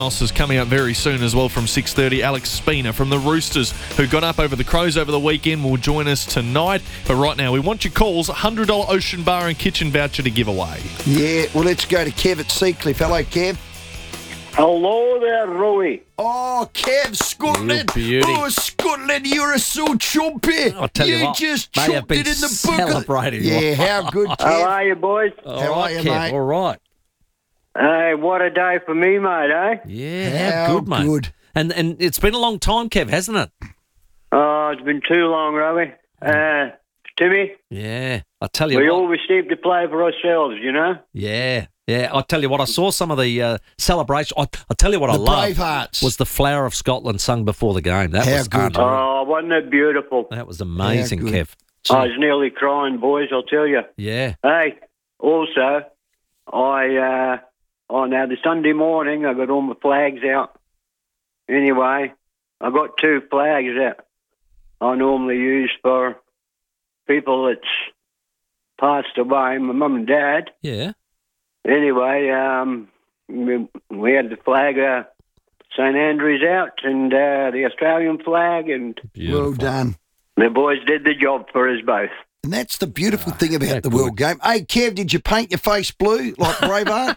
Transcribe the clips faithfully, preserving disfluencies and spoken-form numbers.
else is coming up very soon as well from six thirty. Alex Spina from the Roosters, who got up over the Crows over the weekend, will join us tonight. But right now, we want your calls. one hundred dollars Ocean Bar and Kitchen voucher to give away. Yeah, well, let's go to Kev at Seacliff. Hello, Kev. Hello there, Rowie. Oh, Kev, Scotland. You beauty. Oh, Scotland, you're so chumpy. I'll tell you, you what, just they have chumped been it in the book. celebrating. Yeah, how good, Kev. How are you, boys? All How right, are you, Kev, mate? all right. Hey, what a day for me, mate, eh? Yeah, How good, mate. good. And and it's been a long time, Kev, hasn't it? Oh, it's been too long, Rowie. Uh, Timmy, Yeah, I tell you we what. always seem to play for ourselves, you know? Yeah, yeah. I tell you what. I saw some of the uh, celebration. I I tell you what The I loved Bravehearts. was the Flower of Scotland sung before the game. That How was good. unreal. Oh, wasn't it beautiful? That was amazing, Yeah, good. Kev. I was nearly crying, boys, I'll tell you. Yeah. Hey, also, I, uh, oh, now the Sunday morning, I got all my flags out. Anyway, I got two flags that I normally use for people that's passed away, my mum and dad. Yeah. Anyway, um, we, we had the flag, uh, St Andrews out and uh, the Australian flag, and Beautiful. Well done. the boys did the job for us both. And that's the beautiful thing about yeah, the good. World Game. Hey, Kev, did you paint your face blue like Braveheart?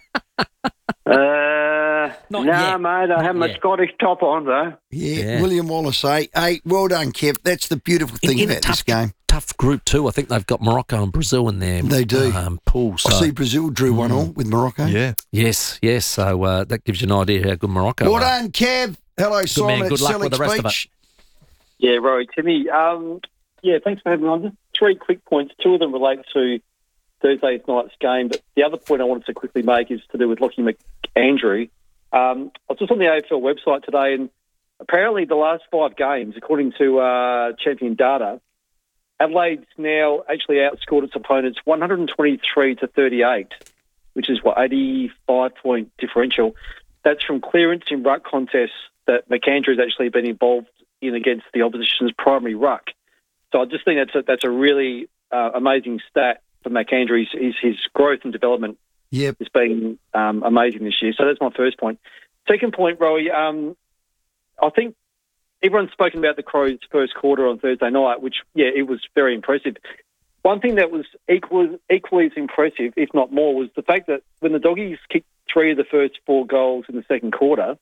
Uh, Not no, yet. mate, I have my yet. Scottish top on, though. Yeah, Yeah. William Wallace, eh? Hey, well done, Kev. That's the beautiful thing in, in a about tough, this game. tough group too. I think they've got Morocco and Brazil in their They do. um, pool. So. I see Brazil drew one all with Morocco. Yeah. Yes, yes. So uh, that gives you an idea how good Morocco Well are. done, Kev. Hello, Simon man. at Good luck with Selleck's the rest of it. Beach. Yeah, Rory, Timmy. Um, yeah, thanks for having me on. Just three quick points. Two of them relate to Thursday night's game, but the other point I wanted to quickly make is to do with Lockie McAndrew. Um, I was just on the A F L website today, and apparently the last five games, according to uh, Champion Data, Adelaide's now actually outscored its opponents one hundred twenty-three to thirty-eight, which is what eighty-five point differential. That's from clearance in ruck contests that McAndrew's actually been involved in against the opposition's primary ruck. So I just think that's a, that's a really uh, amazing stat for McAndrew. His, his, his growth and development Yep. has been um, amazing this year. So that's my first point. Second point, Rowie, um, I think everyone's spoken about the Crows' first quarter on Thursday night, which, yeah, it was very impressive. One thing that was equal, equally as impressive, if not more, was the fact that when the Doggies kicked three of the first four goals in the second quarter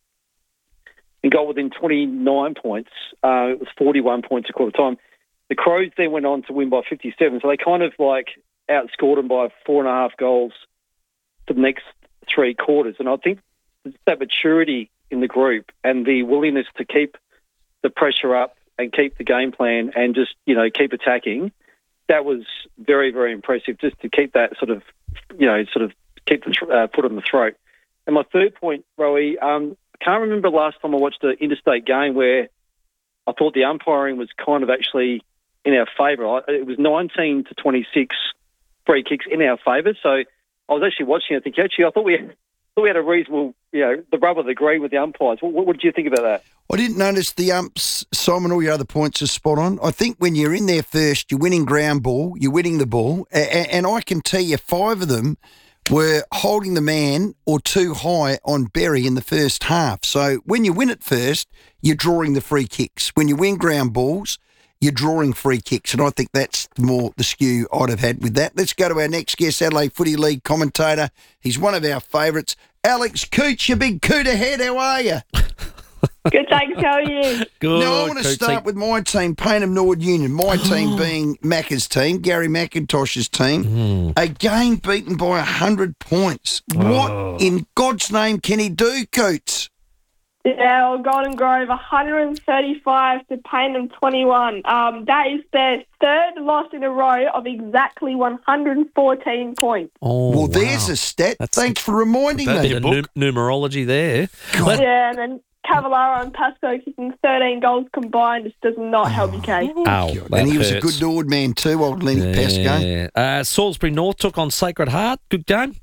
and got within twenty-nine points, uh, it was forty-one points a quarter time, the Crows then went on to win by fifty-seven. So they kind of like outscored them by four and a half goals for the next three quarters. And I think that maturity in the group and the willingness to keep the pressure up and keep the game plan and just, you know, keep attacking, that was very, very impressive, just to keep that sort of, you know, sort of keep the th- uh, foot on the throat. And my third point, Rowie, um, I can't remember last time I watched an interstate game where I thought the umpiring was kind of actually in our favour. It was nineteen to twenty-six free kicks in our favour. So I was actually watching it thinking, actually, I thought we had, thought we had a reasonable, you know, the rub of the green with the umpires. What, what did you think about that? I didn't notice the umps, Simon. All your other points are spot on. I think when you're in there first, you're winning ground ball, you're winning the ball, and, and I can tell you five of them were holding the man or too high on Berry in the first half. So when you win it first, you're drawing the free kicks. When you win ground balls, you're drawing free kicks, and I think that's more the skew I'd have had with that. Let's go to our next guest, Adelaide Footy League commentator. He's one of our favourites, Alex Cooch. You big coot ahead, how are you? Good, thanks. How are you? Good. Now, I want to Cootsy. start with my team, Payneham Nord Union. My team being Macca's team, Gary McIntosh's team. Mm. A game beaten by one hundred points. Oh. What in God's name can he do, Coots? Yeah, well, Golden Grove one hundred thirty-five to Payneham twenty-one. Um, that is their third loss in a row of exactly one hundred fourteen points. Oh, well, wow. there's a stat. That's- Thanks for reminding That'd me. be the nu- numerology there. God. Yeah, and then Cavallaro and Pascoe kicking thirteen goals combined just does not help your case. Oh, that and he was a hurts. good Nord man too, old Lenny Pascoe. Yeah. Uh, Salisbury North took on Sacred Heart. Good game.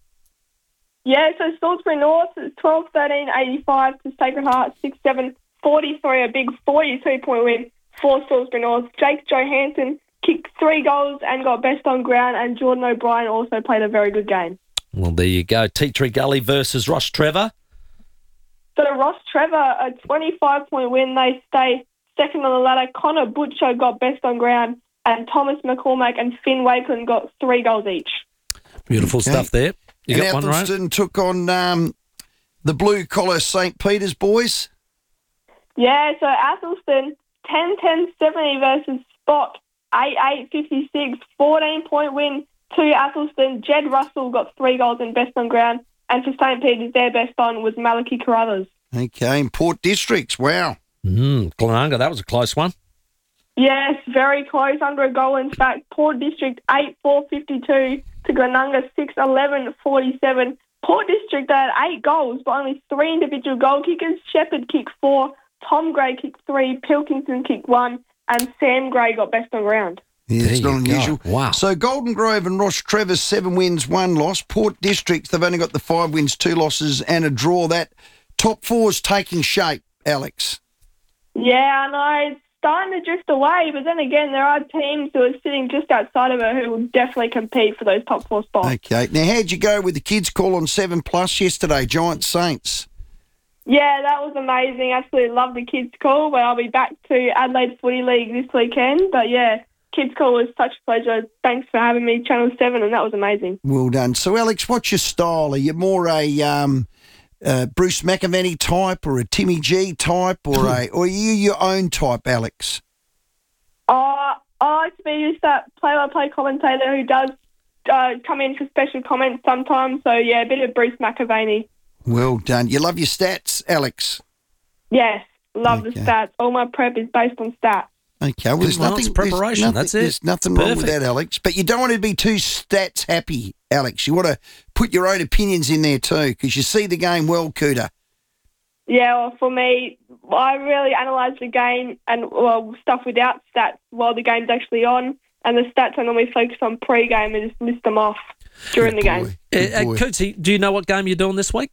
Yeah, so Salisbury North is twelve thirteen eighty-five to Sacred Heart six seven forty-three, a big forty-two point win for Salisbury North. Jake Johansson kicked three goals and got best on ground, and Jordan O'Brien also played a very good game. Well, there you go. Tea Tree Gully versus Ross Trevor. So Ross Trevor, a twenty-five point win. They stay second on the ladder. Connor Butcher got best on ground, and Thomas McCormack and Finn Wakeland got three goals each. Beautiful Okay. stuff there. You and got one, right? Athelston took on um, the blue collar Saint Peter's boys. Yeah, so Athelston, ten ten seventy versus Spot, eight eight fifty-six, fourteen point win to Athelston. Jed Russell got three goals and best on ground. And for Saint Peter's, their best on was Malachi Carruthers. Okay, and Port Districts, wow. Mm, Glenunga, that was a close one. Yes, very close, under a goal in fact. Port District, eight four fifty-two to Glenunga, six eleven forty-seven. Port District, they had eight goals, but only three individual goal kickers. Shepherd kicked four, Tom Gray kicked three, Pilkington kicked one, and Sam Gray got best on ground. Yeah, it's There not you go. unusual. Wow. So Golden Grove and Ross Trevor, seven wins, one loss. Port Districts, they've only got the five wins, two losses, and a draw. That top four's taking shape, Alex. Yeah, I know. It's starting to drift away, but then again, there are teams who are sitting just outside of it who will definitely compete for those top four spots. Okay. Now, how'd you go with the kids' call on seven plus yesterday, Giants Saints? Yeah, that was amazing. Absolutely love the kids' call, but I'll be back to Adelaide Footy League this weekend. But yeah, kids' call was such a pleasure. Thanks for having me, Channel seven, and that was amazing. Well done. So, Alex, what's your style? Are you more a um, uh, Bruce McAvaney type or a Timmy G type or a, or are you your own type, Alex? Uh, I like to be just that play-by-play commentator who does uh, come in for special comments sometimes. So, yeah, a bit of Bruce McAvaney. Well done. You love your stats, Alex? Yes, love Okay. the stats. All my prep is based on stats. Okay, well, there's Well, nothing. it's preparation, There's nothing, that's it. There's nothing wrong with Perfect. that, Alex. But you don't want to be too stats happy, Alex. You want to put your own opinions in there too, because you see the game well, Cooter. Yeah, well, for me, I really analyse the game and, well, stuff without stats while the game's actually on. And the stats I normally focus on pre-game and just list them off during the game. Boy, Uh, good uh, boy. Cootsy, do you know what game you're doing this week?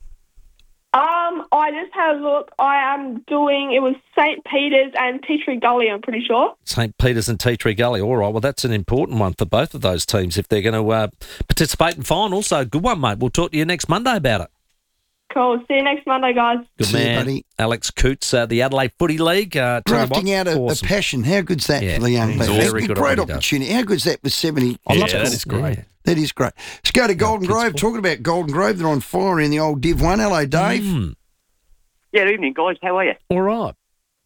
Um, I just had a look. I am doing, it was Saint Peter's and Tea Tree Gully, I'm pretty sure. Saint Peter's and Tea Tree Gully. All right, well, that's an important one for both of those teams if they're going to uh, participate in finals. So good one, mate. We'll talk to you next Monday about it. Cool. See you next Monday, guys. Good See you, man. buddy. Alex Coots, uh, the Adelaide Footy League. Uh, tell you Drafting what, out a, awesome. a passion. How good's that Yeah, for the young he's people? very That's a good at great what he does. opportunity. How good's that with seventy? I love Yeah, it. that is great. Yeah. That is great. Let's go to Golden kids' Grove. ball. Talking about Golden Grove, they're on fire in the old Div one. Hello, Dave. Mm, Yeah, evening, guys. How are you? all right.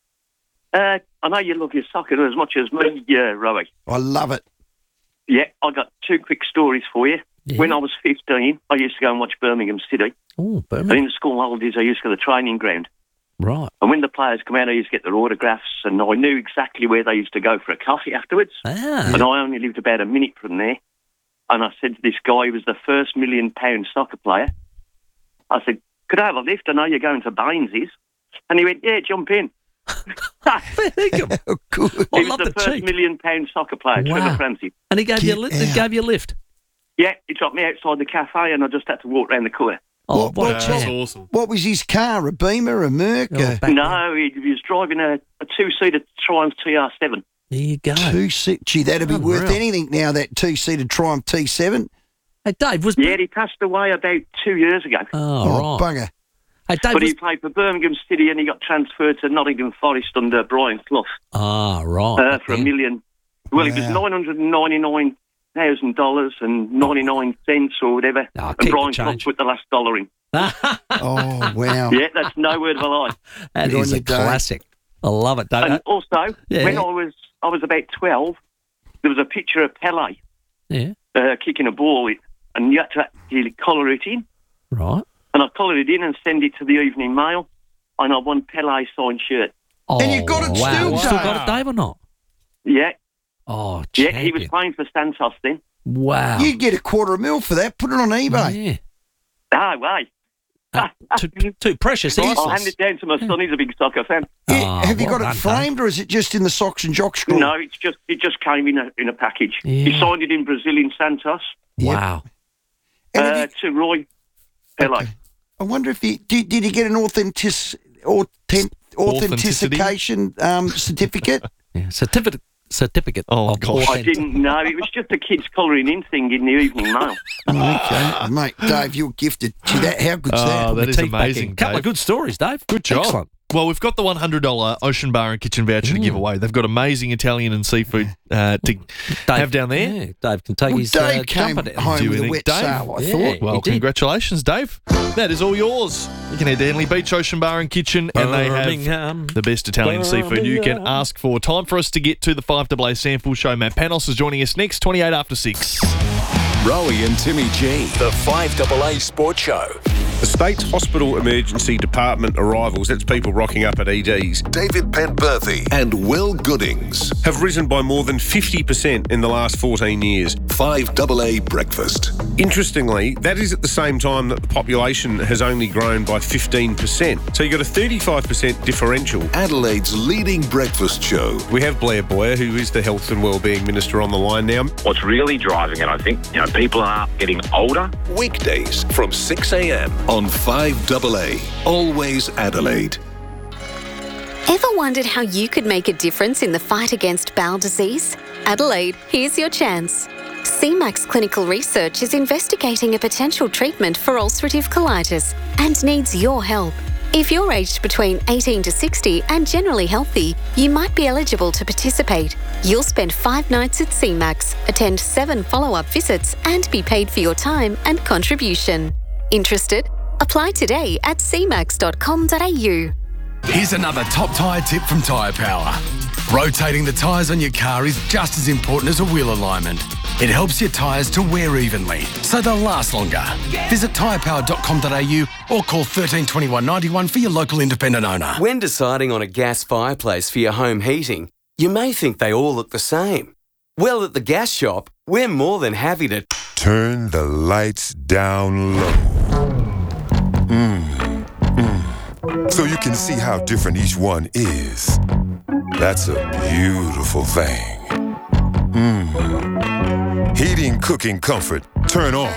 Uh, I know you love your soccer as much as me, uh, Rowie. I love it. Yeah, I got two quick stories for you. Yeah. When I was fifteen, I used to go and watch Birmingham City. Oh, And Birmingham. in the school holidays, I used to go to the training ground. Right. And when the players come out, I used to get their autographs, and I knew exactly where they used to go for a coffee afterwards. Ah. And I only lived about a minute from there. And I said to this guy, he was the first million-pound soccer player, I said, could I have a lift? I know you're going to Baines's. And he went, yeah, jump in. Bingham. Oh, good. I he was love the, the first cheek. million-pound soccer player, Wow. Trevor Francis. And he gave you a Get lift. He out. gave you a lift. Yeah, he dropped me outside the cafe, and I just had to walk round the corner. Oh, What- what, what- a That's chance. awesome. What was his car? A Beamer, a Merc? Oh, a back No, he, he was driving a, a two-seater Triumph T R seven. There you go. two seat? Gee, that'd be worth Unreal. anything now, that two-seater Triumph T seven. Hey, Dave, was... Yeah, he passed away about two years ago. Oh, right. bugger. Hey, Dave, But was... he played for Birmingham City, and he got transferred to Nottingham Forest under Brian Clough Ah, right. uh, for a Yeah. million. Well, it was Wow. nine hundred ninety-nine thousand dollars and ninety-nine cents or whatever. Oh, keep and the Brian Clough change. put the last dollar in. Oh, wow. Yeah, that's no word of a lie. That Good on is you, a Dave. classic. I love it, Dave. And also, Yeah. when I was I was about twelve, there was a picture of Pele Yeah, uh, kicking a ball, and you had to actually colour it in. right. And I coloured it in and sent it to the Evening Mail, and I won Pele signed shirt. Oh, And you got it wow. still, You still Dave? got it, Dave, or not? Yeah, Oh, yeah, champion. he was playing for Santos then. Wow. You'd get a quarter of a mil for that. Put it on eBay. Yeah. Ah, way. Uh, too, too precious. I'll Useless. hand it down to my son. He's a big soccer fan. Yeah, Oh, have you well got done, it framed, or is it just in the socks and jock screw? No, it's just it just came in a in a package. Yeah. He signed it in Brazil in Santos Yep. Wow. And have uh, you- to Roy Pele. Okay. I wonder if he did. Did he get an authentic, authentic, authentication um, certificate? Yeah. Certificate certificate. Oh, of gosh. I authentic- didn't know. It was just the kids colouring in thing in the Evening Mail. Okay, mate, Dave, you're gifted. Gee, that, how good's Oh, that? that is Teeth back amazing, in. Couple Dave. of good stories, Dave. Good job. Excellent. Well, we've got the one hundred dollars Ocean Bar and Kitchen voucher to give away. They've got amazing Italian and seafood uh, to Dave, have down there. Yeah, Dave can take Well, his Dave uh, came jumper down. home Do you with a think, wet Dave? sail, I Yeah. thought. Well, He did. congratulations, Dave. That is all yours. You can head to Henley Beach Ocean Bar and Kitchen, and they have Birmingham. the best Italian seafood you can ask for. Time for us to get to the five A A Sample Show. Matt Panos is joining us next, twenty-eight after six. Rowie and Timmy G, the five A A Sports Show. The state's hospital emergency department arrivals, that's people rocking up at E Ds, David Penberthy and Will Goodings. have risen by more than fifty percent in the last fourteen years. five A A Breakfast. Interestingly, that is at the same time that the population has only grown by fifteen percent. So you've got a thirty-five percent differential. Adelaide's leading breakfast show. We have Blair Boyer, who is the Health and Wellbeing Minister, on the line now. What's really driving it, I think, you know, people are getting older. Weekdays from six a.m. on five A A. Always Adelaide. Ever wondered how you could make a difference in the fight against bowel disease? Adelaide, here's your chance. C MAX Clinical Research is investigating a potential treatment for ulcerative colitis and needs your help. If you're aged between eighteen to sixty and generally healthy, you might be eligible to participate. You'll spend five nights at C MAX, attend seven follow-up visits, and be paid for your time and contribution. Interested? Apply today at c max dot com dot a u. Here's another top tyre tip from Tyre Power. Rotating the tyres on your car is just as important as a wheel alignment. It helps your tyres to wear evenly, so they'll last longer. Visit tyre power dot com dot a u or call thirteen twenty-one ninety-one for your local independent owner. When deciding on a gas fireplace for your home heating, you may think they all look the same. Well, at the gas shop, we're more than happy to turn the lights down low. Mm, mm. So you can see how different each one is. That's a beautiful thing. Mm. Heating, cooking, comfort, turn on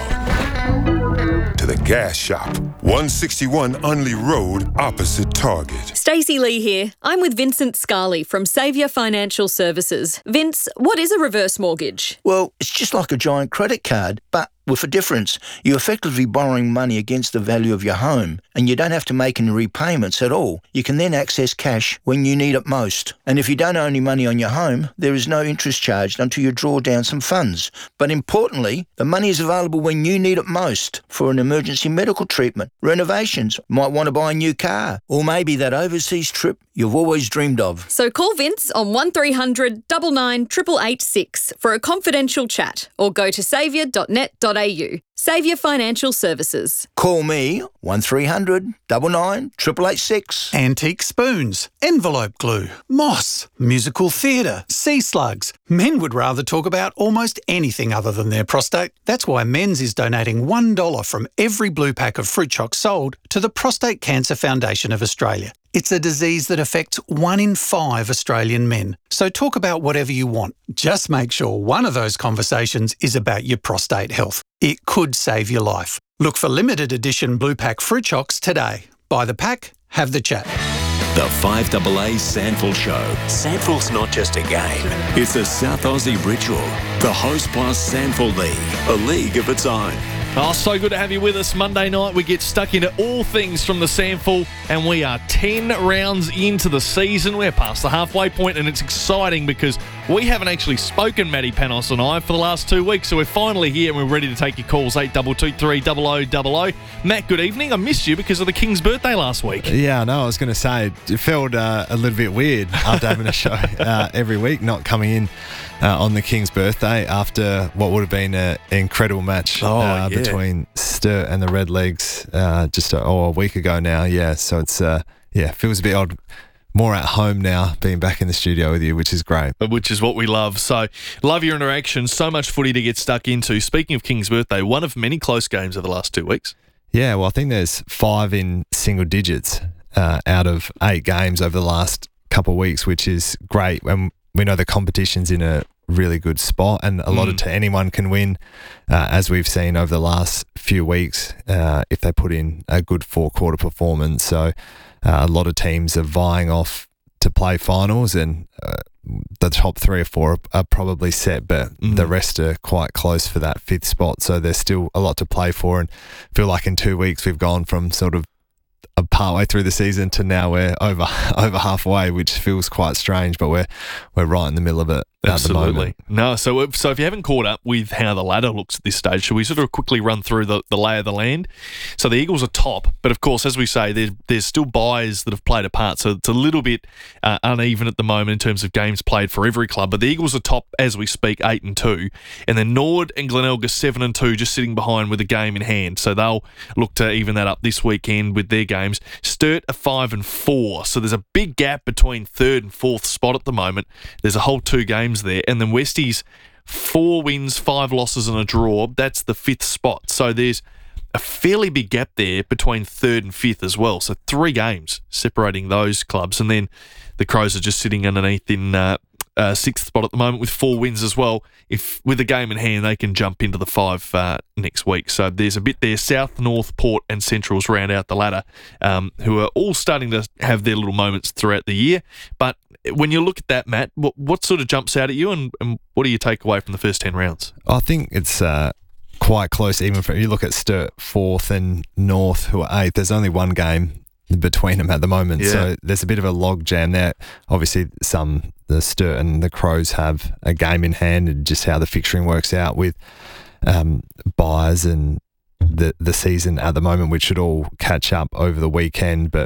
to the gas shop. one sixty-one Unley Road, opposite Target. Stacey Lee here. I'm with Vincent Scarley from Saviour Financial Services. Vince, what is a reverse mortgage? Well, it's just like a giant credit card, but with a difference. You're effectively borrowing money against the value of your home, and you don't have to make any repayments at all. You can then access cash when you need it most. And if you don't owe any money on your home, there is no interest charged until you draw down some funds. But importantly, the money is available when you need it most for an emergency medical treatment, renovations, might want to buy a new car, or maybe that overseas trip you've always dreamed of. So call Vince on one three hundred nine nine eight eight eight six for a confidential chat, or go to saviour dot net dot a u. Saviour Financial Services. Call me one three hundred nine nine eight eight eight six. Antique spoons, envelope glue, moss, musical theatre, sea slugs. Men would rather talk about almost anything other than their prostate. That's why Men's is donating one dollar from every blue pack of fruit chocs sold to the Prostate Cancer Foundation of Australia. It's a disease that affects one in five Australian men. So talk about whatever you want. Just make sure one of those conversations is about your prostate health. It could save your life. Look for limited edition blue pack fruit chocs today. Buy the pack, have the chat. The five A A Sandful Show. Sandful's not just a game, it's a South Aussie ritual. The Host Plus Sandful League, a league of its own. Oh, so good to have you with us. Monday night, we get stuck into all things from the Sandful, and we are ten rounds into the season. We're past the halfway point, and it's exciting because we haven't actually spoken, Matty Panos and I, for the last two weeks, so we're finally here and we're ready to take your calls, eight two two three zero zero zero zero. Matt, good evening. I missed you because of the King's birthday last week. Yeah, I know. I was going to say, it felt uh, a little bit weird after having a show uh, every week, not coming in Uh, on the King's birthday after what would have been an incredible match oh, uh, yeah. between Sturt and the Redlegs uh, just a, oh, a week ago now. Yeah, so it's uh, yeah feels a bit odd. More at home now, being back in the studio with you, which is great. Which is what we love. So, love your interaction. So much footy to get stuck into. Speaking of King's birthday, one of many close games of the last two weeks. Yeah, well, I think there's five in single digits uh, out of eight games over the last couple of weeks, which is great. And we know the competition's in a really good spot, and a lot Mm. of t- anyone can win, uh, as we've seen over the last few weeks, uh, if they put in a good four-quarter performance. So uh, a lot of teams are vying off to play finals, and uh, the top three or four are, are probably set, but Mm. the rest are quite close for that fifth spot. So there's still a lot to play for, and I feel like in two weeks we've gone from sort of a partway through the season to now we're over over halfway, which feels quite strange, but we're we're right in the middle of it at the Absolutely. moment. No, so if, so if you haven't caught up with how the ladder looks at this stage, should we sort of quickly run through the, the lay of the land? So the Eagles are top, but of course, as we say, there, there's still buys that have played a part, so it's a little bit uh, uneven at the moment in terms of games played for every club, but the Eagles are top as we speak, eight and two, and then Nord and Glenelg are seven and two, just sitting behind with a game in hand, so they'll look to even that up this weekend with their games. Sturt are five and four, so there's a big gap between third and fourth spot at the moment. There's a whole two games there, and then Westies, four wins, five losses and a draw. That's the fifth spot. So there's a fairly big gap there between third and fifth as well. So three games separating those clubs, and then the Crows are just sitting underneath in uh, uh, sixth spot at the moment with four wins as well. If with a game in hand, they can jump into the five uh, next week. So there's a bit there. South, North, Port and Centrals round out the ladder, um, who are all starting to have their little moments throughout the year. But when you look at that, Matt, what, what sort of jumps out at you, and, and what do you take away from the first ten rounds? I think it's uh, quite close, even if you look at Sturt fourth and North, who are eighth. There's only one game between them at the moment, Yeah. so there's a bit of a log jam there. Obviously, some the Sturt and the Crows have a game in hand, and just how the fixturing works out with um, buys and the the season at the moment, which should all catch up over the weekend. But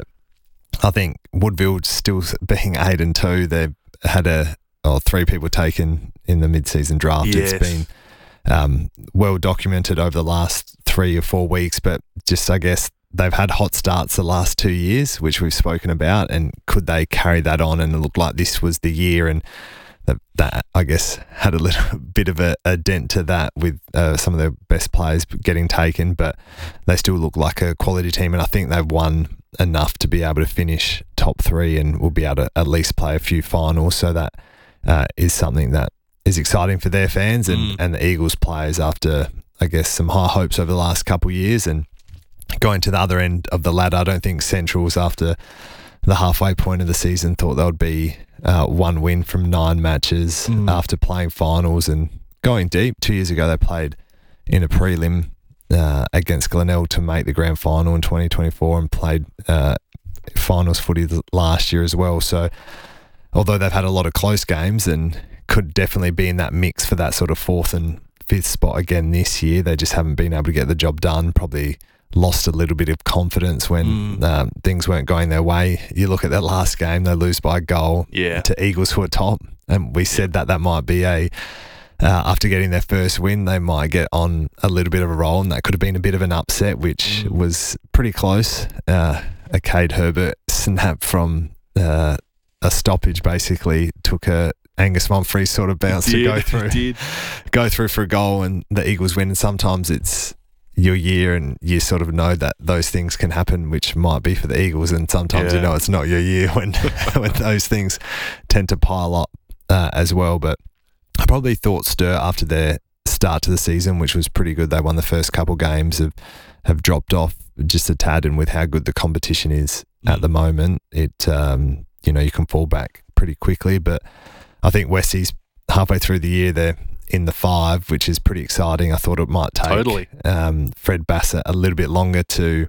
I think Woodville still being eight and two, they've had a oh, three people taken in the mid-season draft. Yes. It's been um, well documented over the last three or four weeks, but just I guess they've had hot starts the last two years, which we've spoken about, and could they carry that on and it looked like this was the year, and that, that I guess had a little bit of a, a dent to that with uh, some of their best players getting taken, but they still look like a quality team, and I think they've won enough to be able to finish top three and will be able to at least play a few finals, so that uh, is something that is exciting for their fans and, Mm. and the Eagles players after, I guess, some high hopes over the last couple of years. And going to the other end of the ladder, I don't think Centrals, after the halfway point of the season, thought they would be uh, one win from nine matches Mm. after playing finals and going deep. Two years ago, they played in a prelim uh, against Glenelg to make the grand final in twenty twenty-four and played uh, finals footy th- last year as well. So although they've had a lot of close games and could definitely be in that mix for that sort of fourth and fifth spot again this year, they just haven't been able to get the job done. Probably lost a little bit of confidence when Mm. um, things weren't going their way. You look at that last game, they lose by a goal Yeah. to Eagles, who are top, and we said that that might be a uh, after getting their first win, they might get on a little bit of a roll, and that could have been a bit of an upset, which Mm. was pretty close. Uh, a Cade Herbert snap from uh, a stoppage basically took a Angus Mumfrey sort of bounce to Did, go through, did. go through for a goal, and the Eagles win. And sometimes it's your year, and you sort of know that those things can happen, which might be for the Eagles. And sometimes Yeah. you know it's not your year when when those things tend to pile up uh, as well. But I probably thought Sturt, after their start to the season, which was pretty good, they won the first couple games, have have dropped off just a tad, and with how good the competition is at the moment, it um, you know you can fall back pretty quickly. But I think Westies, halfway through the year, they're in the five, which is pretty exciting. I thought it might take Totally. um, Fred Bassett a little bit longer to,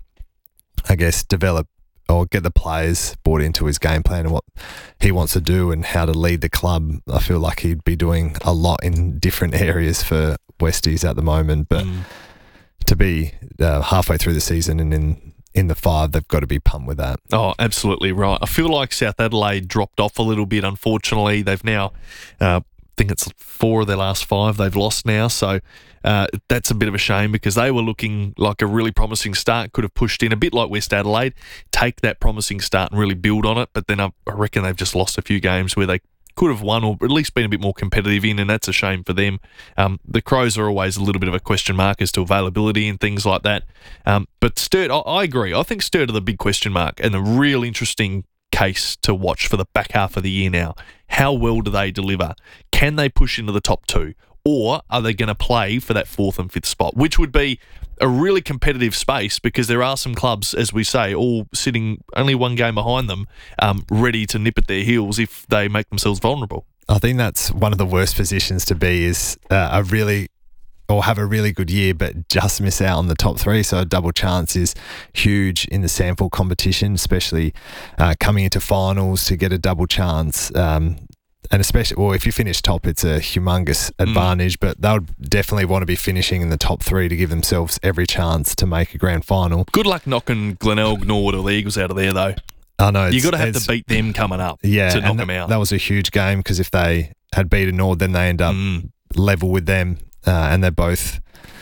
I guess, develop or get the players bought into his game plan and what he wants to do and how to lead the club. I feel like he'd be doing a lot in different areas for Westies at the moment, but Mm. to be uh, halfway through the season and in in the five, they've got to be pumped with that. Oh, absolutely right. I feel like South Adelaide dropped off a little bit, unfortunately. They've now, uh, I think it's four of their last five they've lost now. So uh, that's a bit of a shame because they were looking like a really promising start, could have pushed in a bit like West Adelaide, take that promising start and really build on it. But then I I reckon they've just lost a few games where they could have won or at least been a bit more competitive in, and that's a shame for them. Um, the Crows are always a little bit of a question mark as to availability and things like that. Um, but Sturt, I, I agree. I think Sturt are the big question mark and a real interesting case to watch for the back half of the year now. How well do they deliver? Can they push into the top two? Or are they going to play for that fourth and fifth spot, which would be a really competitive space because there are some clubs, as we say, all sitting only one game behind them, um, ready to nip at their heels if they make themselves vulnerable. I think that's one of the worst positions to be is uh, a really or have a really good year but just miss out on the top three. So a double chance is huge in the sample competition, especially uh, coming into finals to get a double chance. Um, and especially, well, if you finish top, it's a humongous advantage, mm. but they would definitely want to be finishing in the top three to give themselves every chance to make a grand final. Good luck knocking Glenelg, Norwood or the Eagles out of there, though. I know. You've got to have to beat them coming up yeah, to knock and them out. That was a huge game because if they had beaten Nord, then they end up mm. level with them. Uh, and they both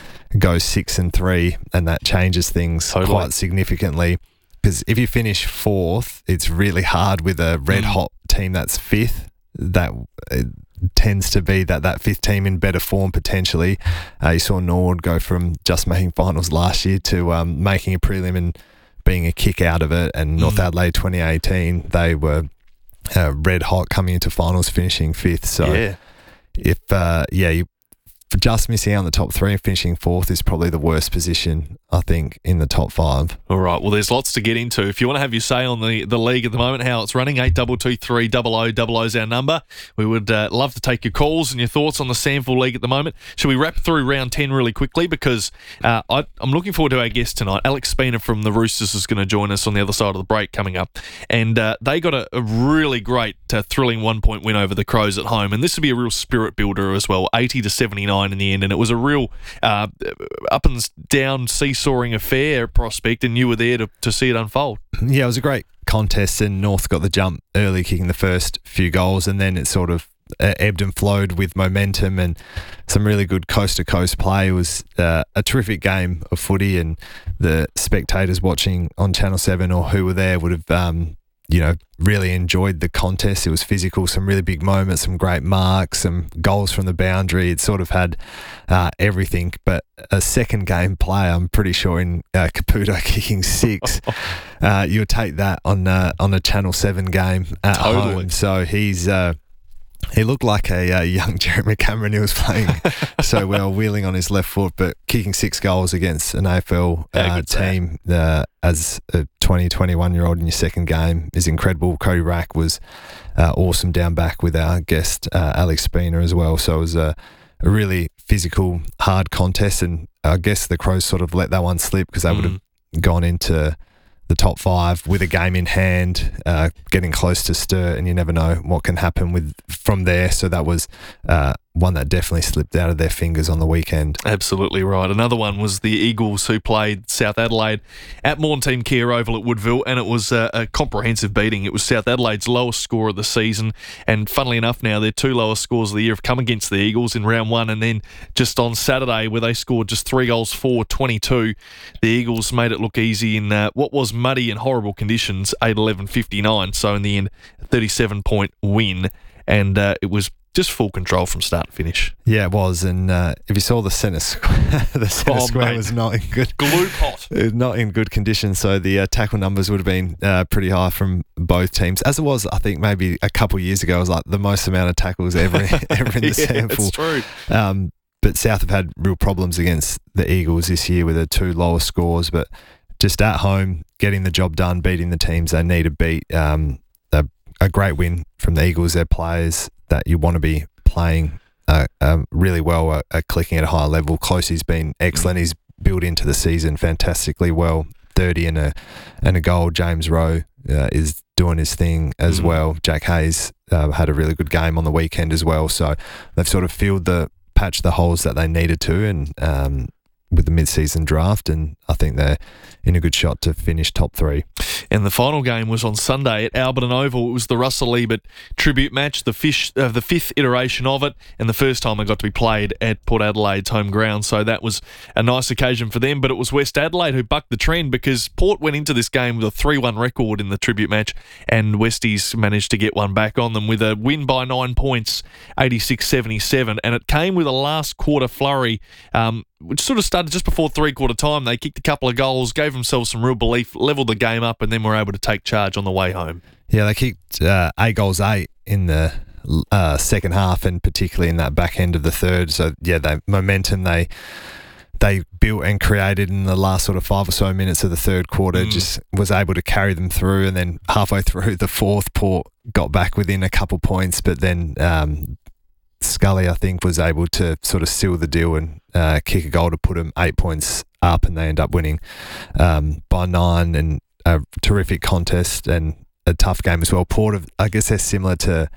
go six and three, and that changes things totally. quite significantly. Because if you finish fourth, it's really hard with a red mm. hot team that's fifth. That it tends to be that that fifth team in better form potentially. Uh, you saw Nord go from just making finals last year to um, making a prelim and being a kick out of it. And mm. North Adelaide twenty eighteen, they were uh, red hot coming into finals, finishing fifth. So yeah, if uh, yeah you. Just missing out on the top three and finishing fourth is probably the worst position, I think, in the top five. All right. Well, there's lots to get into. If you want to have your say on the, the league at the moment, how it's running, eight two two three double oh double oh is our number. We would uh, love to take your calls and your thoughts on the Sample League at the moment. Should we wrap through round ten really quickly? Because uh, I, I'm looking forward to our guest tonight. Alex Spina from the Roosters is going to join us on the other side of the break coming up. And uh, they got a, a really great, uh, thrilling one-point win over the Crows at home. And this will be a real spirit builder as well, eighty to seventy-nine in the end, and it was a real uh, up and down seesawing affair prospect, and you were there to, to see it unfold. Yeah, it was a great contest, and North got the jump early, kicking the first few goals, and then it sort of uh, ebbed and flowed with momentum and some really good coast-to-coast play. It was uh, a terrific game of footy, and the spectators watching on Channel seven or who were there would have um, you know, really enjoyed the contest. It was physical, some really big moments, some great marks, some goals from the boundary. It sort of had uh, everything. But a second game play, I'm pretty sure, in uh, Caputo kicking six, uh, you would take that on uh, on a Channel seven game at Totally. home. So he's... Uh, He looked like a uh, young Jeremy Cameron. He was playing so well, wheeling on his left foot, but kicking six goals against an A F L uh, team uh, as a twenty, twenty-one-year-old in your second game is incredible. Cody Rack was uh, awesome down back with our guest, uh, Alex Spina, as well. So it was a, a really physical, hard contest, and I guess the Crows sort of let that one slip because they mm. would have gone into the top five with a game in hand, uh, getting close to Sturt, and you never know what can happen with from there. So that was uh, one that definitely slipped out of their fingers on the weekend. Absolutely right. Another one was the Eagles, who played South Adelaide at Mornteam Care Oval at Woodville, and it was a, a comprehensive beating. It was South Adelaide's lowest score of the season, and funnily enough now, their two lowest scores of the year have come against the Eagles in round one, and then just on Saturday, where they scored just three goals for twenty-two, the Eagles made it look easy in uh, what was muddy and horrible conditions, eight eleven fifty-nine. So in the end, a thirty-seven point win, and uh, it was just full control from start to finish. Yeah, it was. And uh, if you saw the centre square, the centre oh, square mate. was not in good glue pot. Not in good condition. So the uh, tackle numbers would have been uh, pretty high from both teams, as it was, I think, maybe a couple of years ago. It was like the most amount of tackles ever, ever in the yeah, sample. That's true. Um, but South have had real problems against the Eagles this year with the two lowest scores, but just at home, getting the job done, beating the teams they need to beat. Um, a, a great win from the Eagles. They're players that you want to be playing uh, uh, really well, uh, uh, clicking at a high level. Closey's been excellent. He's built into the season fantastically well. thirty and a and a goal. James Rowe uh, is doing his thing as mm-hmm. well. Jack Hayes uh, had a really good game on the weekend as well. So they've sort of filled the patch the holes that they needed to, and um, with the mid-season draft, and I think they're in a good shot to finish top three. And the final game was on Sunday at Alberton Oval. It was the Russell Ebert tribute match, the, fish, uh, the fifth iteration of it, and the first time it got to be played at Port Adelaide's home ground. So that was a nice occasion for them. But it was West Adelaide who bucked the trend, because Port went into this game with a three one record in the tribute match, and Westies managed to get one back on them with a win by nine points, eighty-six seventy-seven. And it came with a last quarter flurry, um, which sort of started just before three-quarter time. They kicked a couple of goals, gave themselves some real belief, levelled the game up, and then were able to take charge on the way home. Yeah, they kicked uh, eight goals, eight in the uh, second half, and particularly in that back end of the third. So, yeah, they momentum, they they built and created in the last sort of five or so minutes of the third quarter, mm. just was able to carry them through. And then halfway through the fourth, Port got back within a couple points, but then um, Scully, I think, was able to sort of seal the deal and uh, kick a goal to put them eight points up, and they end up winning um, by nine, and a terrific contest and a tough game as well. Port, I guess they're similar to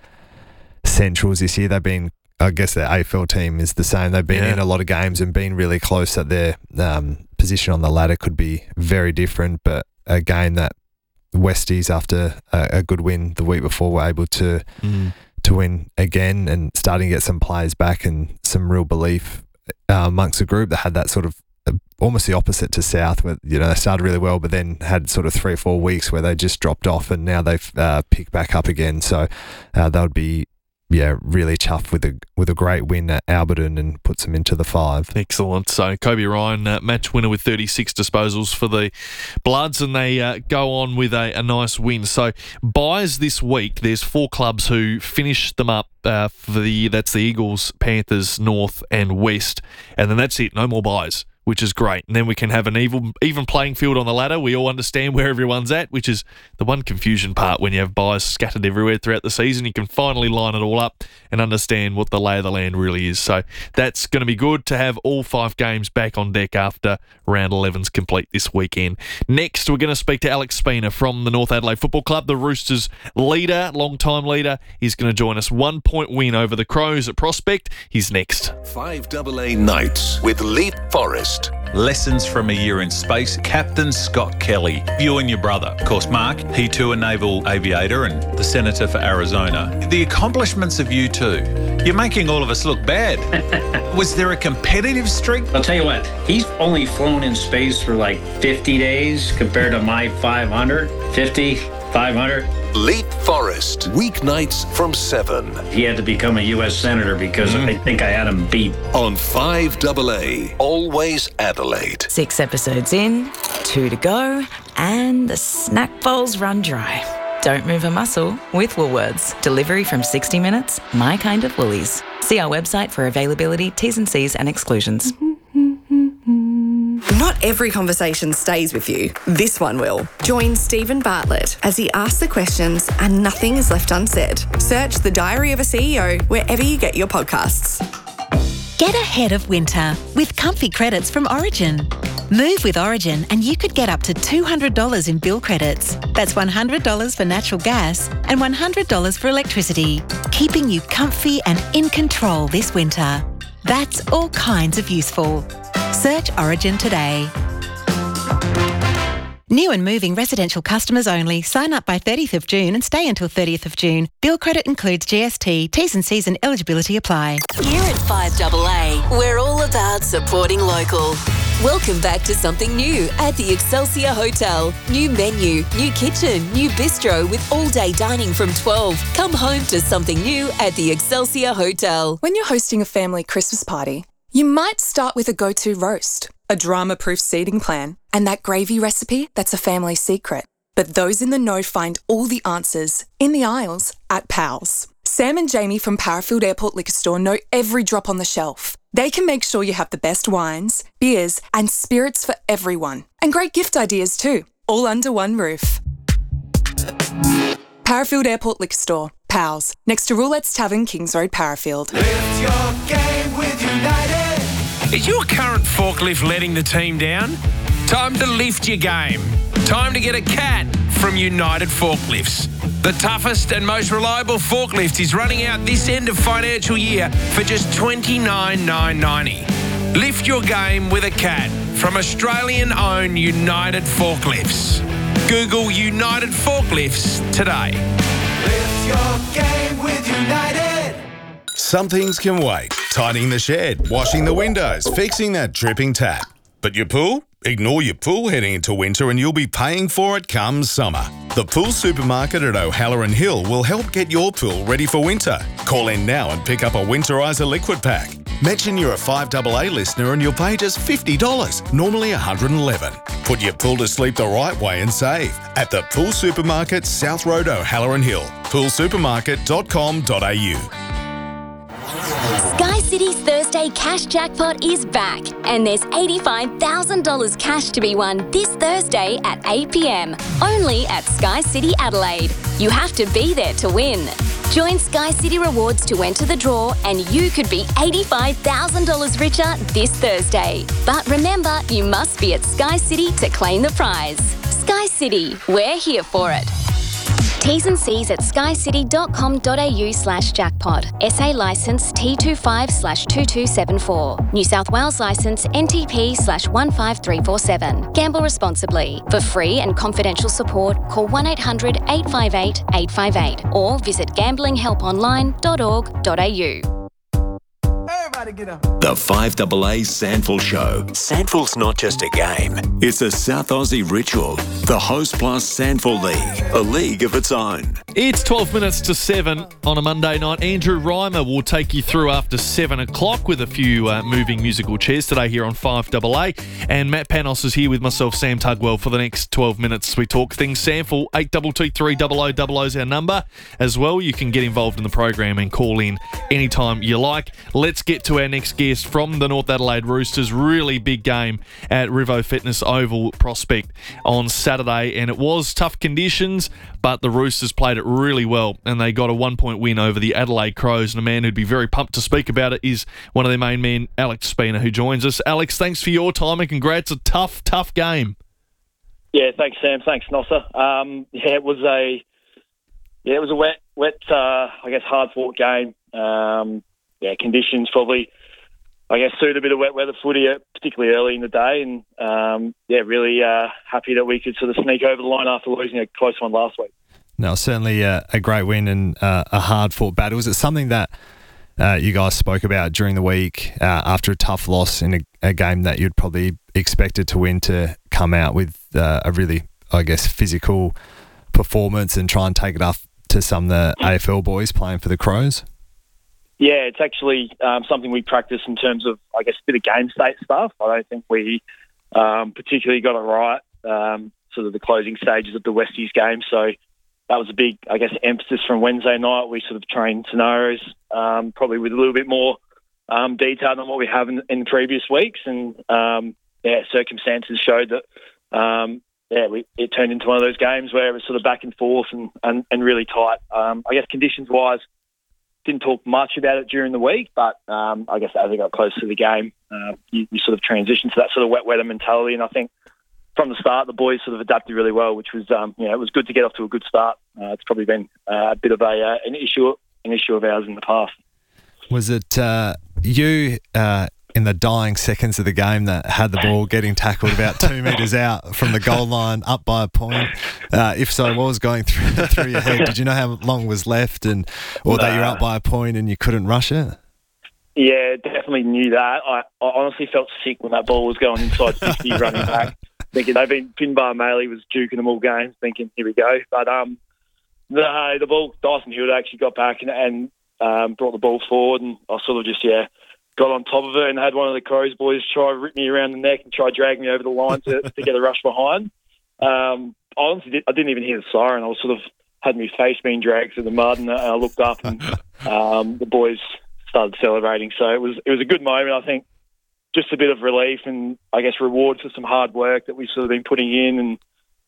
Centrals this year. They've been, I guess their A F L team is the same. They've been yeah. in a lot of games and been really close, that their um, position on the ladder could be very different, but a game that Westies, after a, a good win the week before, were able to mm. to win again, and starting to get some players back and some real belief uh, amongst the group that had that sort of uh, almost the opposite to South, where, you know, they started really well but then had sort of three or four weeks where they just dropped off, and now they've uh, picked back up again. So uh, that would be yeah, really chuffed with a with a great win at Alberton and puts them into the five. Excellent. So Kobe Ryan, uh, match winner with thirty-six disposals for the Bloods, and they uh, go on with a, a nice win. So buys this week, there's four clubs who finished them up uh, for the that's the Eagles, Panthers, North and West, and then that's it. No more buys, which is great. And then we can have an even, even playing field on the ladder. We all understand where everyone's at, which is the one confusion part when you have buys scattered everywhere throughout the season. You can finally line it all up and understand what the lay of the land really is. So that's going to be good to have all five games back on deck after round eleven's complete this weekend. Next, we're going to speak to Alex Spina from the North Adelaide Football Club. The Roosters leader, long-time leader, is going to join us. One-point win over the Crows at Prospect. He's next. five A A Nights with Leap Forest. Lessons from a year in space. Captain Scott Kelly. You and your brother. Of course, Mark, he too a naval aviator and the senator for Arizona. The accomplishments of you two. You're making all of us look bad. Was there a competitive streak? I'll tell you what, he's only flown in space for like fifty days compared to my five hundred. fifty, five hundred. Leap Forest, weeknights from seven. He had to become a U S Senator because mm. I think I had him beat. On five A A, always Adelaide. Six episodes in, two to go, and the snack bowls run dry. Don't move a muscle with Woolworths. Delivery from sixty minutes, my kind of Woolies. See our website for availability, T's and C's and exclusions. Not every conversation stays with you. This one will. Join Stephen Bartlett as he asks the questions and nothing is left unsaid. Search The Diary of a C E O wherever you get your podcasts. Get ahead of winter with comfy credits from Origin. Move with Origin and you could get up to two hundred dollars in bill credits. That's one hundred dollars for natural gas and one hundred dollars for electricity, keeping you comfy and in control this winter. That's all kinds of useful. Search Origin today. New and moving residential customers only. Sign up by thirtieth of June and stay until thirtieth of June. Bill credit includes G S T. T's and C's and eligibility apply. Here at five A A, we're all about supporting local. Welcome back to something new at the Excelsior Hotel. New menu, new kitchen, new bistro with all-day dining from twelve. Come home to something new at the Excelsior Hotel. When you're hosting a family Christmas party, you might start with a go-to roast, a drama-proof seating plan, and that gravy recipe that's a family secret. But those in the know find all the answers in the aisles at Pals. Sam and Jamie from Parafield Airport Liquor Store know every drop on the shelf. They can make sure you have the best wines, beers, and spirits for everyone. And great gift ideas too, all under one roof. Parafield Airport Liquor Store, Pals, next to Roulette's Tavern, Kings Road, Parafield. Lift your game with United. Is your current forklift letting the team down? Time to lift your game. Time to get a cat from United Forklifts. The toughest and most reliable forklift is running out this end of financial year for just twenty-nine thousand nine hundred ninety. Lift your game with a cat from Australian-owned United Forklifts. Google United Forklifts today. Lift your game with United. Some things can wait. Tidying the shed, washing the windows, fixing that dripping tap. But your pool? Ignore your pool heading into winter and you'll be paying for it come summer. The Pool Supermarket at O'Halloran Hill will help get your pool ready for winter. Call in now and pick up a Winterizer liquid pack. Mention you're a five A A listener and you'll pay just fifty dollars, normally one hundred eleven dollars. Put your pool to sleep the right way and save at the Pool Supermarket, South Road, O'Halloran Hill. pool supermarket dot com dot a u. Sky City's Thursday Cash Jackpot is back, and there's eighty-five thousand dollars cash to be won this Thursday at eight p m, only at Sky City Adelaide. You have to be there to win. Join Sky City Rewards to enter the draw, and you could be eighty-five thousand dollars richer this Thursday. But remember, you must be at Sky City to claim the prize. Sky City, we're here for it. T's and C's at skycity.com.au slash jackpot. S A licence T twenty-five slash two two seven four. New South Wales licence N T P slash one five three four seven. Gamble responsibly. For free and confidential support, call one eight hundred eight five eight eight five eight or visit gambling help online dot org dot a u. Everybody get up. The five A A Sandful Show. Sandful's not just a game, it's a South Aussie ritual. The Host Plus Sandful League, a league of its own. It's twelve minutes to seven on a Monday night. Andrew Reimer will take you through after seven o'clock with a few uh, moving musical chairs today here on five A A. And Matt Panos is here with myself, Sam Tugwell, for the next twelve minutes. We talk things Sandful. eight two two three double oh double oh is our number. As well, you can get involved in the program and call in anytime you like. Let's get to our next guest from the North Adelaide Roosters. Really big game at Rivo Fitness Oval Prospect on Saturday, and it was tough conditions, but the Roosters played it really well, and they got a one-point win over the Adelaide Crows. And a man who'd be very pumped to speak about it is one of their main men, Alex Spina, who joins us. Alex, thanks for your time, and congrats. A tough, tough game. Yeah, thanks, Sam. Thanks, Nosser. Um, yeah, it was a yeah, it was a wet, wet, uh, I guess, hard-fought game. Um, yeah, conditions probably, I guess, suit a bit of wet weather footy, particularly early in the day. And, um, yeah, really uh, happy that we could sort of sneak over the line after losing a close one last week. No, certainly a, a great win and uh, a hard-fought battle. Is it something that uh, you guys spoke about during the week uh, after a tough loss in a, a game that you'd probably expected to win, to come out with uh, a really, I guess, physical performance and try and take it up to some of the A F L boys playing for the Crows? Yeah, it's actually um, something we practice in terms of, I guess, a bit of game state stuff. I don't think we um, particularly got it right, um, sort of the closing stages of the Westies game. So that was a big, I guess, emphasis from Wednesday night. We sort of trained scenarios, um, probably with a little bit more um, detail than what we have in, in previous weeks. And, um, yeah, circumstances showed that, um, yeah, we, it turned into one of those games where it was sort of back and forth and, and, and really tight. Um, I guess conditions-wise, didn't talk much about it during the week, but um, I guess as I got close to the game, uh, you, you sort of transition to that sort of wet weather mentality. And I think from the start, the boys sort of adapted really well, which was, um, you know, it was good to get off to a good start. Uh, it's probably been uh, a bit of a uh, an issue an issue of ours in the past. Was it uh, you uh, in the dying seconds of the game that had the ball getting tackled about two metres out from the goal line, up by a point? Uh, if so, what was going through through your head? Did you know how long was left, and or nah. that you're up by a point and you couldn't rush it? Yeah, definitely knew that. I, I honestly felt sick when that ball was going inside fifty, running back, thinking they've been Pinbar Maley was juking them all games, thinking here we go. But um, the the ball, Dyson Hilda actually got back and, and um, brought the ball forward, and I sort of just yeah. got on top of it and had one of the Crows boys try rip me around the neck and try drag me over the line to, to get a rush behind. Um, I honestly did, I didn't even hear the siren. I was sort of had my face being dragged through the mud, and I looked up and um, the boys started celebrating. So it was it was a good moment. I think just a bit of relief and I guess reward for some hard work that we've sort of been putting in. And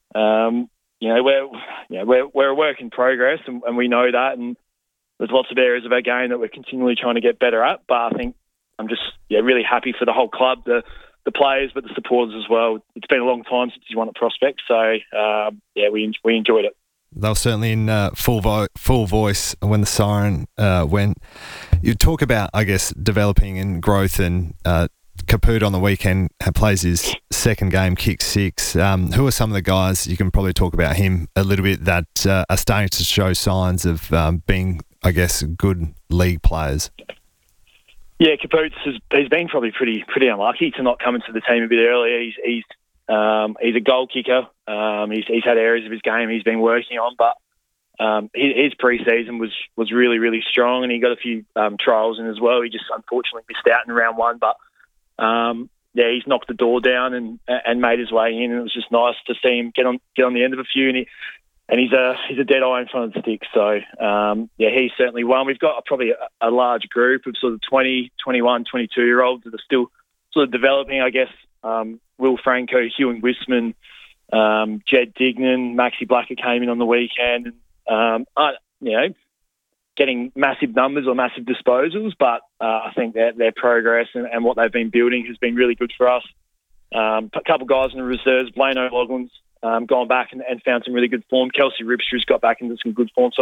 um, you know we're you know, we're we're a work in progress, and, and we know that. And there's lots of areas of our game that we're continually trying to get better at. But I think I'm just yeah really happy for the whole club, the the players, but the supporters as well. It's been a long time since you won at Prospect, so um, yeah, we we enjoyed it. They were certainly in uh, full vo- full voice when the siren uh, went. You talk about, I guess, developing and growth, and uh, Kaput on the weekend plays his second game, kick six. Um, who are some of the guys, you can probably talk about him a little bit, that uh, are starting to show signs of um, being, I guess, good league players? Yeah, Kaput has he's been probably pretty pretty unlucky to not come into the team a bit earlier. He's he's um, he's a goal kicker. Um, he's he's had areas of his game he's been working on, but um, his, his pre-season was was really really strong, and he got a few um, trials in as well. He just unfortunately missed out in round one, but um, yeah, he's knocked the door down and and made his way in, and it was just nice to see him get on get on the end of a few. And he and he's a he's a dead eye in front of the stick. So, um, yeah, he's certainly one. We've got probably a, a large group of sort of twenty, twenty-one, twenty-two-year-olds that are still sort of developing, I guess. Um, Will Franco, Hugh Wisman, um, Jed Dignan, Maxi Blacker came in on the weekend. And, um, I, you know, getting massive numbers or massive disposals, but uh, I think their, their progress and, and what they've been building has been really good for us. Um, a couple of guys in the reserves, Blaine O'Loughlin's um, gone back and, and found some really good form. Kelsey Ripster's got back into some good form. So